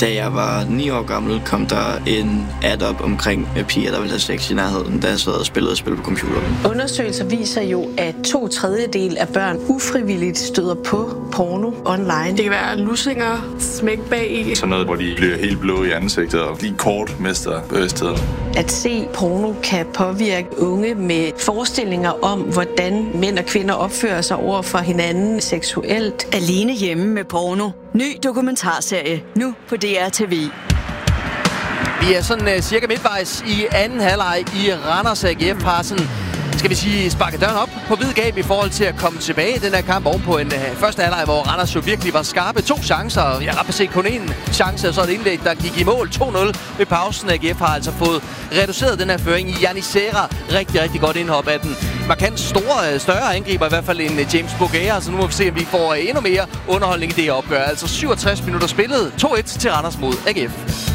Da jeg var 9 år gammel, kom der en ad op omkring piger, der ville have sex i nærheden, da jeg sad og spillede spil på computeren. Undersøgelser viser jo, at 2/3 af børn ufrivilligt støder på porno online. Det kan være lussinger, smæk bag i. Sådan noget, hvor de bliver helt blå i ansigtet og lige kort mister bevidstheden. At se porno kan påvirke unge med forestillinger om, hvordan mænd og kvinder opfører sig over for hinanden seksuelt. Alene hjemme med porno. Ny dokumentarserie, nu på DR TV. Vi er sådan cirka midtvejs i anden halvleg i Randers. AGF har sådan, skal vi sige, sparket døren op på vid gab i forhold til at komme tilbage i den her kamp ovenpå en første halvleg, hvor Randers jo virkelig var skarpe. 2 chancer, jeg har set kun én chance, og så et indlæg, der gik i mål. 2-0 ved pausen. AGF har altså fået reduceret den her føring i Janisera. Rigtig godt indhop af den markant større angriber, i hvert fald en James Bogaer. Så nu må vi se, om vi får endnu mere underholdning i det opgør. Altså 67 minutter spillet. 2-1 til Randers mod AGF.